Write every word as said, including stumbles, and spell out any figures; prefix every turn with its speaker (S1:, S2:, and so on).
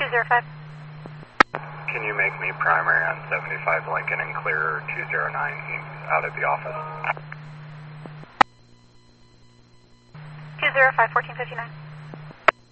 S1: two zero five.
S2: Can you make me primary on seventy-five Lincoln and clear two zero nine? He's out of the office.
S1: two zero five, fourteen fifty-nine.